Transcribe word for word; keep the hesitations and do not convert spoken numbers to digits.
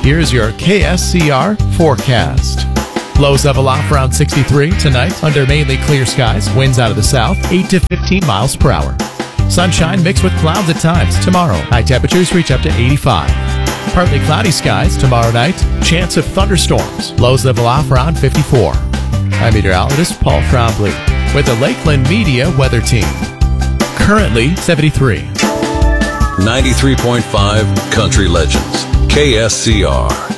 Here's your K S C R forecast. Lows level off around sixty-three tonight under mainly clear skies. Winds out of the south, eight to fifteen miles per hour. Sunshine mixed with clouds at times tomorrow. High temperatures reach up to eighty-five. Partly cloudy skies tomorrow night. Chance of thunderstorms. Lows level off around fifty-four. I'm meteorologist Paul Trombley with the Lakeland Media Weather Team. Currently seventy-three. ninety-three point five Country Legends, K S C R.